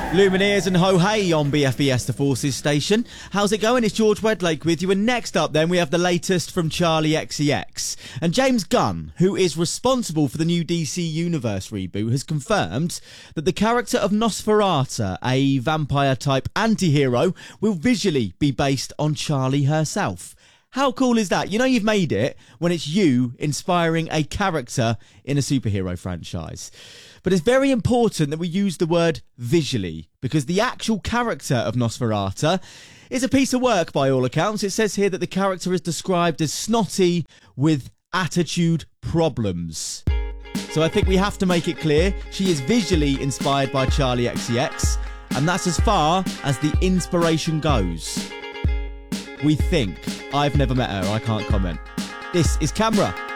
Lumineers and ho hey on BFBS The Forces station. How's it going? It's George Wedlake with you, and next up then we have the latest from Charli XCX. And James Gunn, who is responsible for the new DC Universe reboot, has confirmed that the character of Nosferatu, a vampire-type anti-hero, will visually be based on Charli herself. How cool is that? You know you've made it when it's you inspiring a character in a superhero franchise. But it's very important that we use the word visually, because the actual character of Nosferatu is a piece of work by all accounts. It says here that the character is described as snotty with attitude problems. So I think we have to make it clear she is visually inspired by Charli XCX, and that's as far as the inspiration goes. We think. I've never met her, I can't comment. This is Camera.